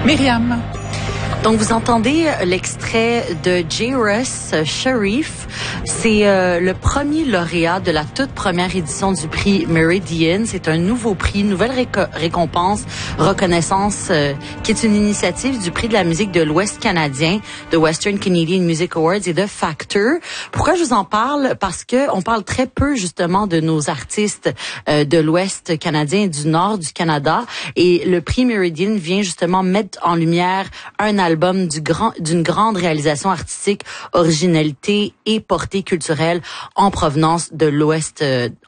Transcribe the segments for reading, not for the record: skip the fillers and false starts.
Myriam. Donc, vous entendez l'extrait de Jairus Sharif. C'est le premier lauréat de la toute première édition du prix Meridian. C'est un nouveau prix, nouvelle récompense, reconnaissance, qui est une initiative du prix de la musique de l'Ouest canadien, de Western Canadian Music Awards et de Factor. Pourquoi je vous en parle? Parce que on parle très peu, justement, de nos artistes de l'Ouest canadien et du Nord du Canada. Et le prix Meridian vient justement mettre en lumière un album d'une grande réalisation artistique, originalité et portée culturelle en provenance de l'Ouest,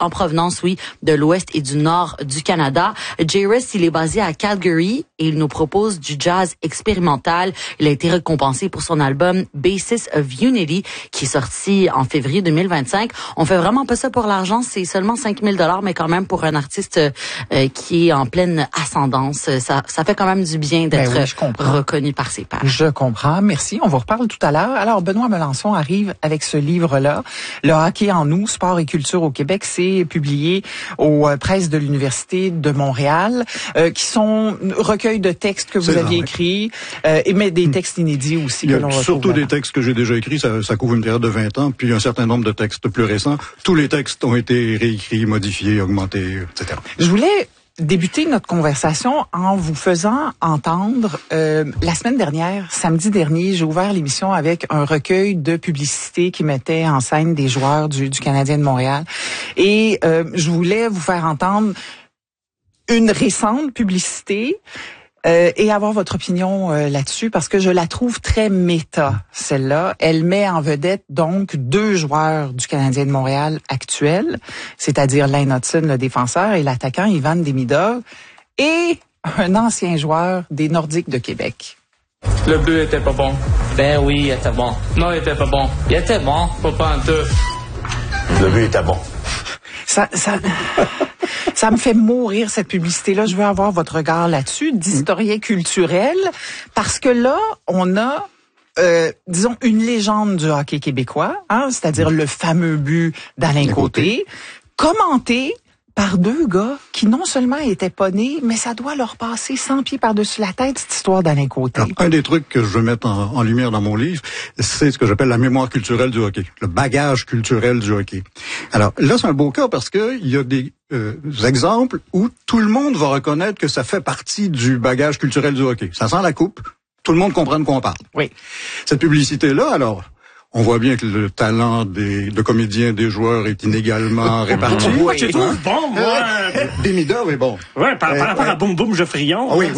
de l'Ouest et du Nord du Canada. Jairus, il est basé à Calgary et il nous propose du jazz expérimental. Il a été récompensé pour son album Basis of Unity qui est sorti en février 2025. On fait vraiment pas ça pour l'argent, c'est seulement 5 000 $, mais quand même pour un artiste qui est en pleine ascendance, ça fait quand même du bien d'être reconnu par ses pairs. Je comprends. Merci. On vous reparle tout à l'heure. Alors, Benoît Melançon arrive avec ce livre-là. Le hockey en nous, sport et culture au Québec. C'est publié aux presses de l'Université de Montréal, qui sont recueils de textes que vous aviez écrits, mais des textes inédits aussi. Il y a surtout des textes que j'ai déjà écrits. Ça couvre une période de 20 ans, puis un certain nombre de textes plus récents. Tous les textes ont été réécrits, modifiés, augmentés, etc. Je voulais débuter notre conversation en vous faisant entendre, la semaine dernière, samedi dernier, j'ai ouvert l'émission avec un recueil de publicité qui mettait en scène des joueurs du Canadien de Montréal. Et je voulais vous faire entendre une récente publicité et avoir votre opinion là-dessus, parce que je la trouve très méta, celle-là. Elle met en vedette donc 2 joueurs du Canadien de Montréal actuels, c'est-à-dire Lane Hutson, le défenseur, et l'attaquant Ivan Demidov, et un ancien joueur des Nordiques de Québec. Le but était pas bon. Ben oui, il était bon. Non, il était pas bon. Il était bon, pas en tout. Le but était bon. Ça me fait mourir, cette publicité-là. Je veux avoir votre regard là-dessus, d'historien culturel, parce que là, on a, disons, une légende du hockey québécois, c'est-à-dire le fameux but d'Alain Côté, commenté par 2 gars qui non seulement étaient pas nés, mais ça doit leur passer 100 pieds par-dessus la tête, cette histoire d'Alain Côté. Alors, un des trucs que je veux mettre en lumière dans mon livre, c'est ce que j'appelle la mémoire culturelle du hockey, le bagage culturel du hockey. Alors là, c'est un beau cas parce que il y a des exemples où tout le monde va reconnaître que ça fait partie du bagage culturel du hockey. Ça sent la coupe, tout le monde comprend de quoi on parle. Oui. Cette publicité-là, alors... On voit bien que le talent de comédiens des joueurs est inégalement réparti. Moi, tu trouves bon, moi. Demidov est bon. Ouais, par rapport à Boum Boum Geoffrion. Oui.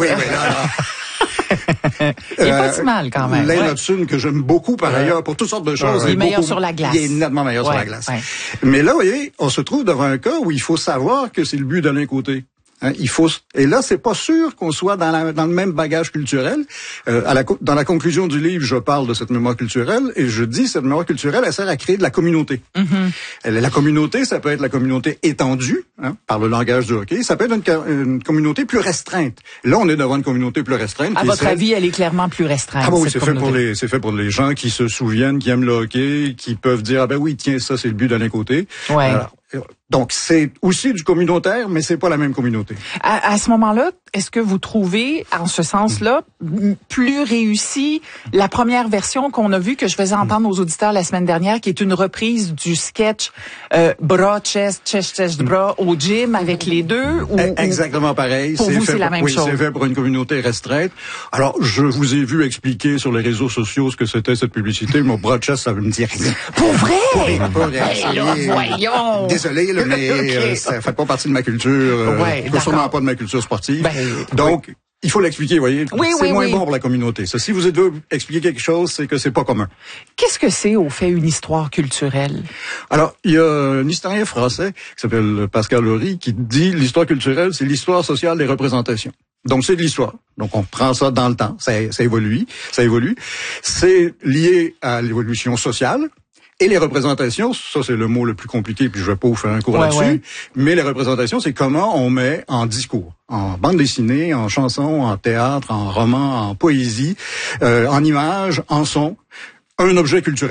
Il est pas si mal, quand même. Lane Hutson, que j'aime beaucoup par ailleurs, pour toutes sortes de choses. Il est meilleur sur la glace. Il est nettement meilleur sur la glace. Ouais. Mais là, vous voyez, on se trouve devant un cas où il faut savoir que c'est le but d'Alain Côté. Et là, c'est pas sûr qu'on soit dans le même bagage culturel. Dans la conclusion du livre, je parle de cette mémoire culturelle et je dis cette mémoire culturelle, elle sert à créer de la communauté. Mm-hmm. La communauté, ça peut être la communauté étendue, par le langage du hockey. Ça peut être une communauté plus restreinte. Là, on est devant une communauté plus restreinte. À votre avis, elle est clairement plus restreinte. Ah oui, c'est fait pour les gens qui se souviennent, qui aiment le hockey, qui peuvent dire ah ben oui, tiens, ça c'est le but d'Alain Côté. Ouais. Alors, donc, c'est aussi du communautaire, mais c'est pas la même communauté. À ce moment-là, est-ce que vous trouvez, en ce sens-là, plus réussi la première version qu'on a vue, que je faisais entendre aux auditeurs la semaine dernière, qui est une reprise du sketch bras, chest, bras au gym avec les deux? Exactement pareil. Pour vous, c'est la même chose. Oui, c'est fait pour une communauté restreinte. Alors, je vous ai vu expliquer sur les réseaux sociaux ce que c'était cette publicité. Mon bras, chest, ça me dit rien. Pour vrai? Pour rien. Voyons! Désolé, là, mais ça fait pas partie de ma culture. Sûrement pas de ma culture sportive. Donc, il faut l'expliquer, vous voyez. C'est moins bon pour la communauté. Ça, si vous devez expliquer quelque chose, c'est que c'est pas commun. Qu'est-ce que c'est, au fait, une histoire culturelle? Alors, il y a un historien français qui s'appelle Pascal Horry qui dit l'histoire culturelle, c'est l'histoire sociale des représentations. Donc, c'est de l'histoire. Donc, on prend ça dans le temps. Ça évolue. C'est lié à l'évolution sociale. Et les représentations, ça c'est le mot le plus compliqué, puis je vais pas vous faire un cours là-dessus, mais les représentations, c'est comment on met en discours, en bande dessinée, en chanson, en théâtre, en roman, en poésie, en images, en son, un objet culturel.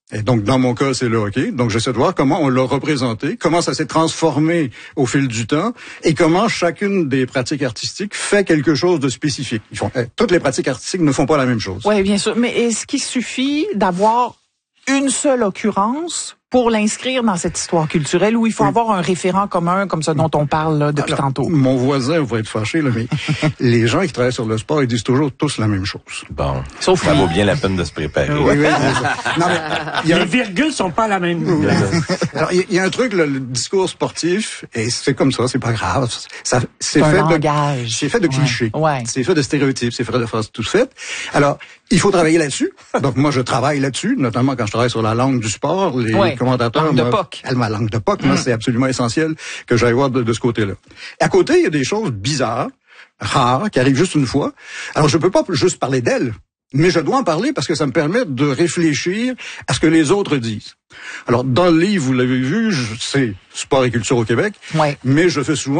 Et donc, dans mon cas, c'est le hockey. Donc, j'essaie de voir comment on l'a représenté, comment ça s'est transformé au fil du temps et comment chacune des pratiques artistiques fait quelque chose de spécifique. Toutes les pratiques artistiques ne font pas la même chose. Oui, bien sûr. Mais est-ce qu'il suffit d'avoir une seule occurrence pour l'inscrire dans cette histoire culturelle où il faut avoir un référent commun comme ça dont on parle là, depuis tantôt? Mon voisin va être fâché, là, mais les gens qui travaillent sur le sport, ils disent toujours tous la même chose. Bon, sauf ça vaut bien la peine de se préparer. Oui, non, mais les virgules sont pas la même. Alors, il y a un truc, le discours sportif, et c'est comme ça, c'est pas grave. C'est fait de clichés. Ouais. C'est fait de stéréotypes, c'est fait de phrases toutes faites. Alors, il faut travailler là-dessus. Donc, moi, je travaille là-dessus, notamment quand je travaille sur la langue du sport, les commentateurs. Langue de POC. Ma langue de POC, moi, c'est absolument essentiel que j'aille voir de ce côté-là. À côté, il y a des choses bizarres, rares, qui arrivent juste une fois. Alors, je peux pas juste parler d'elles, mais je dois en parler parce que ça me permet de réfléchir à ce que les autres disent. Alors, dans le livre, vous l'avez vu, c'est Sport et culture au Québec, mais je fais souvent